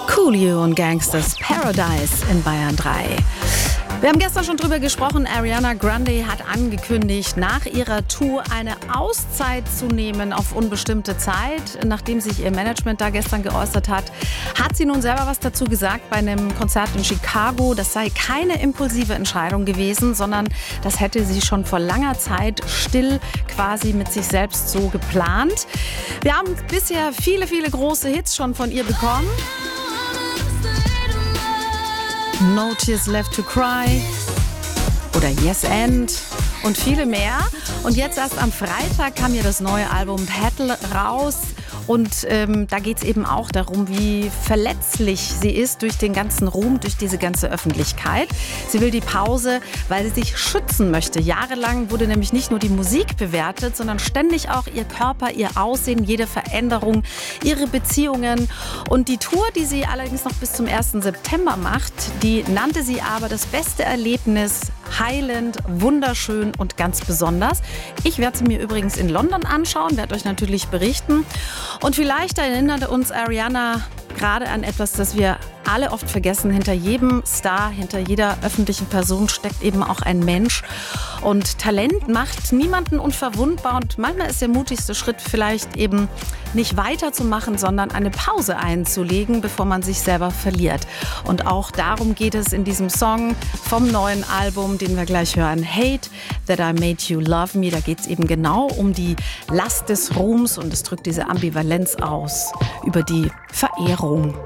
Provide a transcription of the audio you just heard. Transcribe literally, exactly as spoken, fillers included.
Coolio und Gangsters Paradise in Bayern drei. Wir haben gestern schon drüber gesprochen, Ariana Grande hat angekündigt, nach ihrer Tour eine Auszeit zu nehmen auf unbestimmte Zeit. Nachdem sich ihr Management da gestern geäußert hat, hat sie nun selber was dazu gesagt bei einem Konzert in Chicago. Das sei keine impulsive Entscheidung gewesen, sondern das hätte sie schon vor langer Zeit still quasi mit sich selbst so geplant. Wir haben bisher viele, viele große Hits schon von ihr bekommen. No Tears Left to Cry oder Yes and und viele mehr. Und jetzt erst am Freitag kam ja das neue Album Petal raus. Und ähm, da geht es eben auch darum, wie verletzlich sie ist durch den ganzen Ruhm, durch diese ganze Öffentlichkeit. Sie will die Pause, weil sie sich schützen möchte. Jahrelang wurde nämlich nicht nur die Musik bewertet, sondern ständig auch ihr Körper, ihr Aussehen, jede Veränderung, ihre Beziehungen. Und die Tour, die sie allerdings noch bis zum ersten September macht, die nannte sie aber das beste Erlebnis, heilend, wunderschön und ganz besonders. Ich werde sie mir übrigens in London anschauen, werde euch natürlich berichten. Und vielleicht erinnert uns Ariana gerade an etwas, das wir alle oft vergessen. Hinter jedem Star, hinter jeder öffentlichen Person steckt eben auch ein Mensch. Und Talent macht niemanden unverwundbar. Und manchmal ist der mutigste Schritt vielleicht eben nicht weiterzumachen, sondern eine Pause einzulegen, bevor man sich selber verliert. Und auch darum geht es in diesem Song vom neuen Album, den wir gleich hören, Hate That I Made You Love Me. Da geht es eben genau um die Last des Ruhms und es drückt diese Ambivalenz aus über die Verehrung.